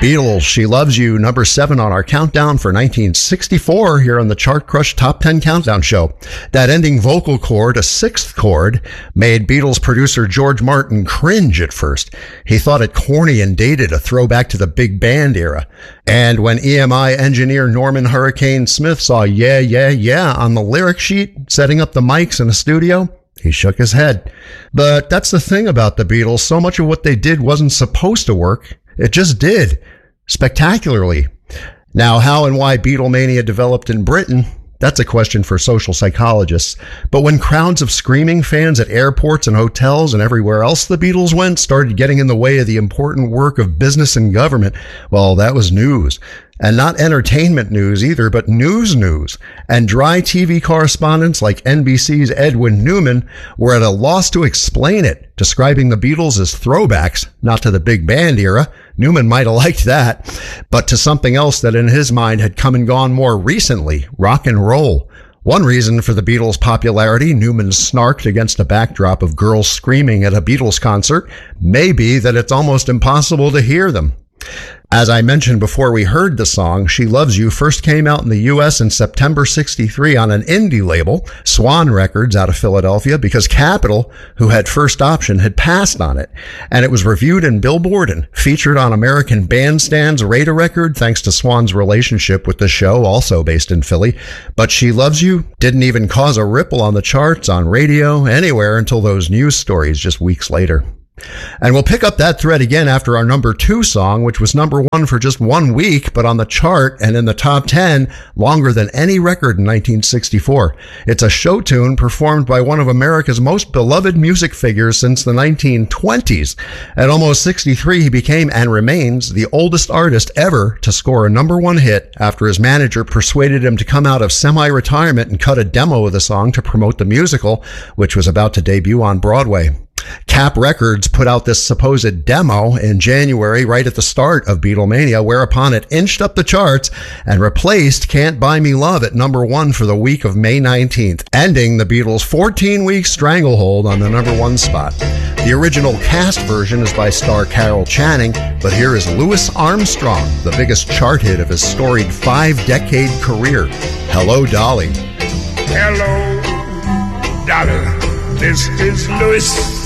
Beatles, She Loves You, number 7 on our countdown for 1964 here on the Chart Crush Top 10 Countdown Show. That ending vocal chord, a 6th chord, made Beatles producer George Martin cringe at first. He thought it corny and dated, a throwback to the big band era. And when EMI engineer Norman Hurricane Smith saw Yeah, Yeah, Yeah on the lyric sheet, setting up the mics in a studio, he shook his head. But that's the thing about the Beatles. So much of what they did wasn't supposed to work. It just did. Spectacularly. Now, how and why Beatlemania developed in Britain, that's a question for social psychologists. But when crowds of screaming fans at airports and hotels and everywhere else the Beatles went started getting in the way of the important work of business and government, well, that was news. And not entertainment news either, but news. And dry TV correspondents like NBC's Edwin Newman were at a loss to explain it, describing the Beatles as throwbacks, not to the big band era. Newman might have liked that, but to something else that in his mind had come and gone more recently, rock and roll. One reason for the Beatles' popularity, Newman snarked against a backdrop of girls screaming at a Beatles concert, may be that it's almost impossible to hear them. As I mentioned before we heard the song, She Loves You first came out in the U.S. in September 63 on an indie label, Swan Records out of Philadelphia, because Capitol, who had first option, had passed on it. And it was reviewed in Billboard and featured on American Bandstand's Radar Record, thanks to Swan's relationship with the show, also based in Philly. But She Loves You didn't even cause a ripple on the charts, on radio, anywhere until those news stories just weeks later. And we'll pick up that thread again after our number 2 song, which was number 1 for just 1 week, but on the chart and in the top 10 longer than any record in 1964. It's a show tune performed by one of America's most beloved music figures since the 1920s. At almost 63, he became and remains the oldest artist ever to score a number 1 hit after his manager persuaded him to come out of semi-retirement and cut a demo of the song to promote the musical, which was about to debut on Broadway. Cap Records put out this supposed demo in January, right at the start of Beatlemania, whereupon it inched up the charts and replaced Can't Buy Me Love at number 1 for the week of May 19th, ending the Beatles' 14-week stranglehold on the number 1 spot. The original cast version is by star Carol Channing, but here is Louis Armstrong, the biggest chart hit of his storied 5-decade career, Hello, Dolly. Hello, Dolly. This is Louis